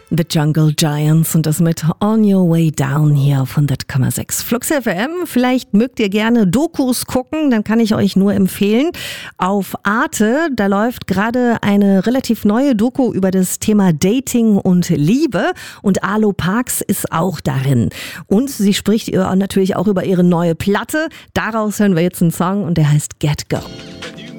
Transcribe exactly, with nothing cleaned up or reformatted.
The Jungle Giants und das mit On Your Way Down hier auf hundert Komma sechs Flux F M. Vielleicht mögt ihr gerne Dokus gucken, dann kann ich euch nur empfehlen. Auf Arte, da läuft gerade eine relativ neue Doku über das Thema Dating und Liebe und Arlo Parks ist auch darin. Und sie spricht natürlich auch über ihre neue Platte. Daraus hören wir jetzt einen Song und der heißt Get Go.